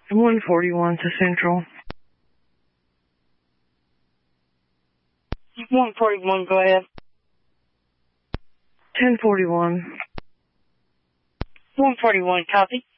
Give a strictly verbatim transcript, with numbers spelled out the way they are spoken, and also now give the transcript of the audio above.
one forty-one to Central. one forty-one, go ahead. ten forty-one. one forty-one, copy.